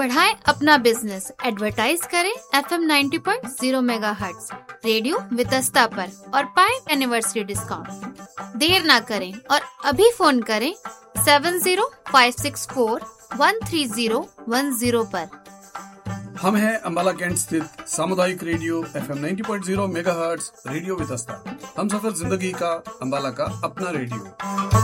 बढ़ाएं अपना business, advertise करें FM 90.0 मेगाहर्ट्ज रेडियो वितस्ता पर और पाएं एनिवर्सरी डिस्काउंट। देर ना करें और अभी फोन करें 7056413010 पर। हम हैं अंबाला कैंट स्थित सामुदायिक radio FM 90.0 megahertz radio Vitasta. हम सफर जिंदगी का, अंबाला का अपना रेडियो।